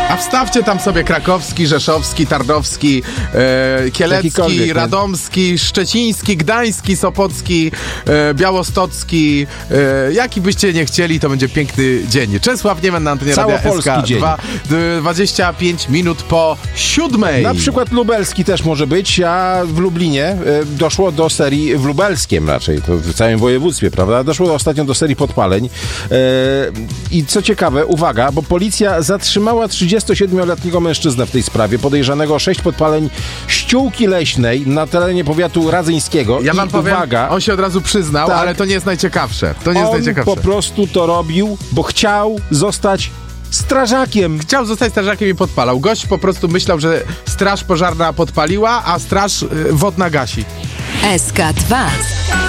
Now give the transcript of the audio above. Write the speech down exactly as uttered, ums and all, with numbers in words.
A wstawcie tam sobie krakowski, rzeszowski, tarnowski, e, kielecki, radomski, szczeciński, gdański, sopocki, e, białostocki. E, jaki byście nie chcieli, to będzie piękny dzień. Czesław Niemen na antenie Radia S K. dzień. Dwa, dwadzieścia pięć minut po siódmej. Na przykład lubelski też może być, a w Lublinie e, doszło do serii, w lubelskiem raczej, to w całym województwie, prawda? Doszło ostatnio do serii podpaleń. E, I co ciekawe, uwaga, bo policja zatrzymała trzydziestosiedmioletniego mężczyznę w tej sprawie, podejrzanego o sześć podpaleń ściółki leśnej na terenie powiatu radzyńskiego. Ja I wam powiem, uwaga, on się od razu przyznał, tak, ale to nie jest najciekawsze. To nie jest on najciekawsze. po prostu to robił, bo chciał zostać strażakiem. Chciał zostać strażakiem i podpalał. Gość po prostu myślał, że straż pożarna podpaliła, a straż y, wodna gasi. S K dwa.